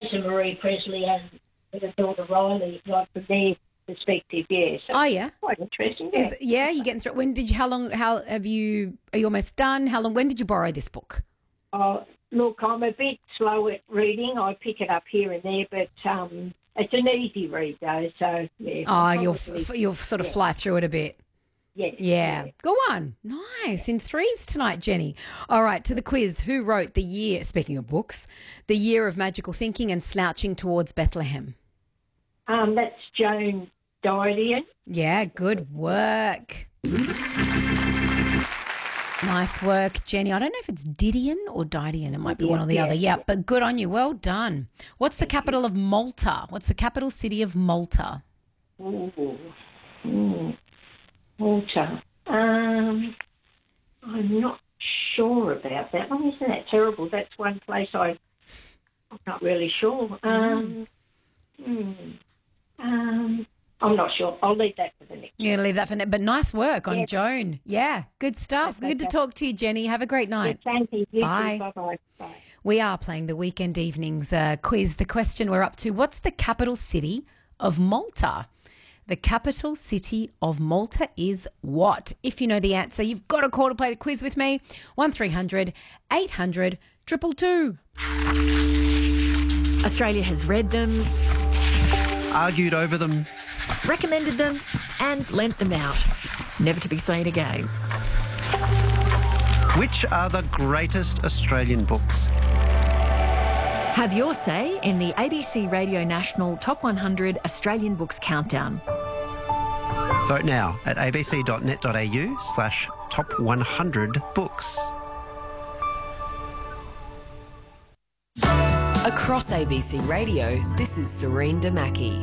Lisa Marie Presley and her daughter Riley, like from their perspective, yeah. So yeah. quite interesting. You're getting through. When did you? Are you almost done? When did you borrow this book? Look, I'm a bit slow at reading. I pick it up here and there, but it's an easy read though. So yeah. You'll sort of fly through it a bit. Yes. Yeah. Go on. Nice. In threes tonight, Jenny. All right, to the quiz. Who wrote the year, speaking of books, The Year of Magical Thinking and Slouching Towards Bethlehem? That's Joan Didion. Yeah, good work. Nice work, Jenny. I don't know if it's Didion or Didion. It might be one or the other. Yeah, but good on you. Well done. What's the capital of Malta? What's the capital city of Malta? Malta. I'm not sure about that one. Isn't that terrible? That's one place I'm not really sure. I'm not sure. I'll leave that for the next. You're going to leave that for next. But nice work on Joan. Yeah, good stuff. Okay. Good to talk to you, Jenny. Have a great night. Yeah, thank you. Bye. Bye-bye. Bye. We are playing the Weekend Evenings quiz. The question we're up to, what's the capital city of Malta? The capital city of Malta is what? If you know the answer, you've got a call to play the quiz with me. 1300 800 222. Australia has read them, argued over them, recommended them and lent them out, never to be seen again. Which are the greatest Australian books? Have your say in the ABC Radio National Top 100 Australian Books Countdown. Vote now at abc.net.au/top100books. Across ABC Radio, this is Serene Damaki.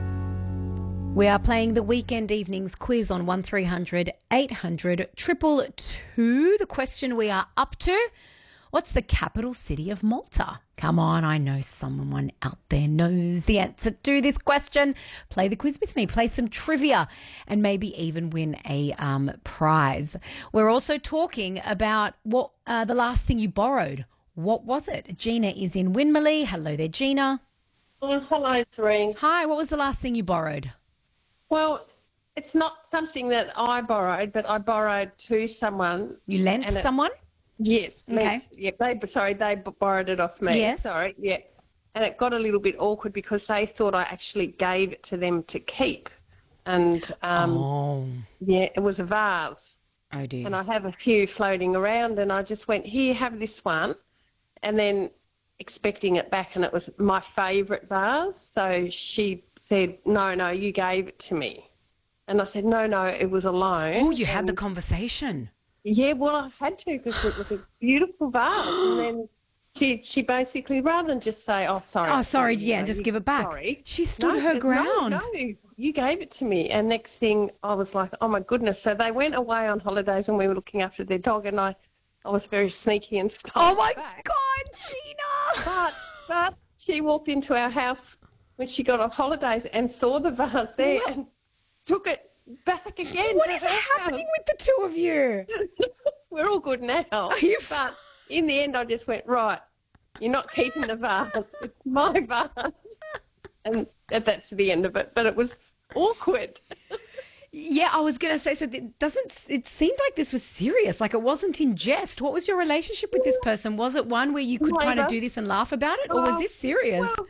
We are playing the Weekend Evenings quiz on 1300 800 222. The question we are up to, what's the capital city of Malta? Come on, I know someone out there knows the answer to this question. Play the quiz with me, play some trivia, and maybe even win a prize. We're also talking about what the last thing you borrowed. What was it? Gina is in Winmalee. Hello there, Gina. Hello, Serene. Hi, what was the last thing you borrowed? Well, it's not something that I borrowed, but I borrowed to someone. You lent someone? Yes. Okay. They borrowed it off me. Yes. Sorry, yeah. And it got a little bit awkward because they thought I actually gave it to them to keep. And, yeah, it was a vase. Oh, dear. And I have a few floating around and I just went, here, have this one. And then expecting it back, and it was my favourite vase. So she said, no, you gave it to me. And I said, no, it was a loan. Oh, you had the conversation. Yeah, well, I had to because it was a beautiful vase. And then she basically, rather than just say, oh, sorry. Oh, sorry, yeah, just give it back. Sorry. She stood her ground. No, you gave it to me. And next thing I was like, oh, my goodness. So they went away on holidays and we were looking after their dog, and I was very sneaky and stole Oh, my it back. God, Gina. But she walked into our house when she got off holidays and saw the vase there and took it back again. What is happening with the two of you? We're all good now. But in the end, I just went, right, you're not keeping the vase. It's my vase. And that's the end of it. But it was awkward. Yeah, I was going to say, so it seemed like this was serious, like it wasn't in jest. What was your relationship with this person? Was it one where you could kind of do this and laugh about it, or was this serious? Well,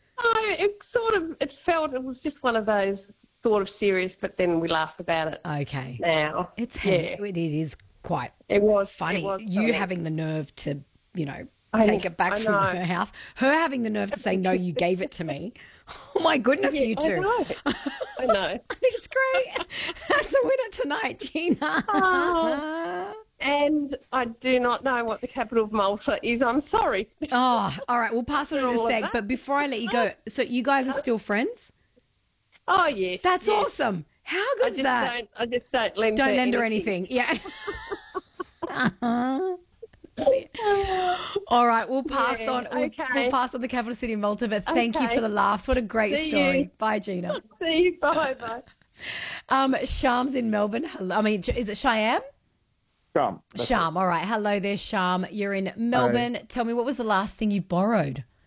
it felt it was just one of those sort of serious, but then we laugh about it. Okay. Now. It is quite funny. You having the nerve to, take it back from her house. Her having the nerve to say, no, you gave it to me. Oh, my goodness, you two. I know. I think it's great. That's a winner tonight, Gina. And I do not know what the capital of Malta is. I'm sorry. Oh, all right. We'll pass it on in a sec. But before I let you go, so you guys are still friends? Oh, yes. That's awesome. How good's that? I just don't lend her anything. Yeah. All right, we'll pass on. We'll pass on the capital city of Malta. But thank you for the laughs. What a great story. You. Bye, Gina. See you. Bye. Sham's in Melbourne. Is it Cheyenne? Sham. Sham. All right. Hello there, Sham. You're in Melbourne. Tell me, what was the last thing you borrowed?